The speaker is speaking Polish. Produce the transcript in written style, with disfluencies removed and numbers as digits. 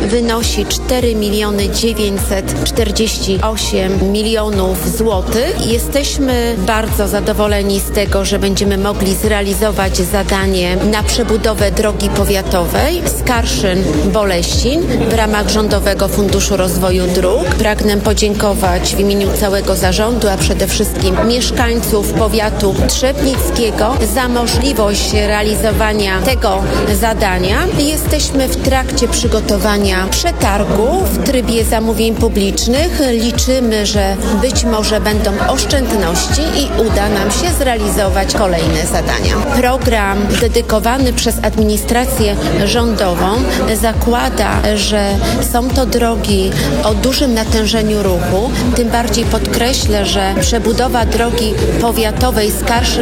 wynosi 4 948 milionów złotych. Jesteśmy bardzo zadowoleni z tego, że będziemy mogli zrealizować zadanie na przebudowę drogi powiatowej Skarszyn-Boleścin w ramach Rządowego Funduszu Rozwoju Dróg. Pragnę podziękować w imieniu całego zarządu, a przede wszystkim mieszkańców powiatu trzebnickiego za możliwość realizowania tego zadania. Jesteśmy w trakcie przygotowania przetargu w trybie zamówień publicznych. Liczymy, że być może będą oszczędności i uda nam się zrealizować kolejne zadania. Program dedykowany przez administrację rządową zakłada, że są to drogi o dużym natężeniu ruchu. Tym bardziej podkreślę, że przebudowa drogi powiatowej Skarszyn